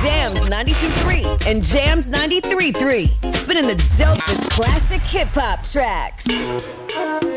Jams 92.3 and Jams 93.3. Spinning the dopest classic hip-hop tracks.